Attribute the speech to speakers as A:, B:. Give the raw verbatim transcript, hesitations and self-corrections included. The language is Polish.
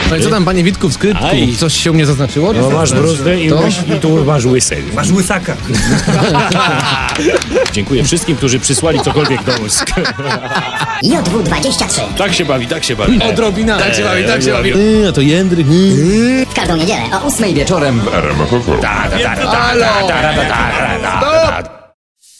A: No i co tam, panie Witku, w skrytku?
B: Aj.
A: Coś się u mnie zaznaczyło?
B: No masz bruzdę i,
A: To?
B: masz, i tu masz łysę.
C: Masz łysaka.
B: Dziękuję wszystkim, którzy przysłali cokolwiek do łysk.
D: J W dwadzieścia trzy.
B: Tak się bawi, tak się bawi.
A: Odrobina. Tak się bawi, tak się bawi.
B: bawi.
A: Yy, a to Jędryk. Yy.
D: W każdą niedzielę o ósmej wieczorem.
B: Ta, ta, ta, ta, ta, ta, ta, ta, ta, ta, ta, ta.